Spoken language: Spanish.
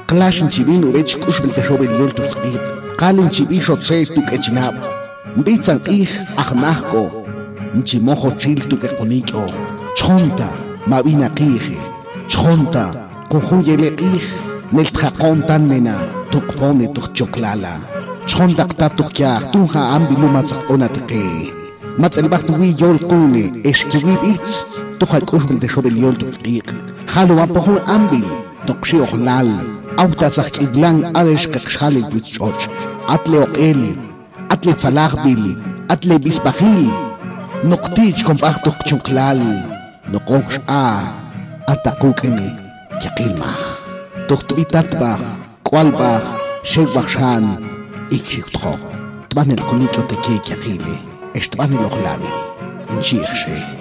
Clash chibin urech kushbil te shobel yol tu tsqid. Qalin chibi shotse tu kechnab. Bitzan ih ahnahko. Nchimojo chil tu kekonikyo. Chonta mabina qih. Chonta kujuyele qih. Nel tjaqontan nena tukpone tukchoklala. Chonta qtatukya tunja ambilu matzaqonatqe. Matzelbach wi yol qune eskiwi bits. Tuja kushbil te shobel yol tu tsqid. Halu apohun ambil. Tokshi ohlal. Autasach idlan aresh kakshali bitchoch. Atle oqel. Atle tzalagbil. Atle bisbahil. Noqtich kompachtuk chunklal. Noqosh atakukene. Yakilmach. Tuktuitatbach. Kwalbach. Shekbachshan. Ikshikutho. Tban el kunikyo teke yakile. Estban el ohlabi. Nchirshe.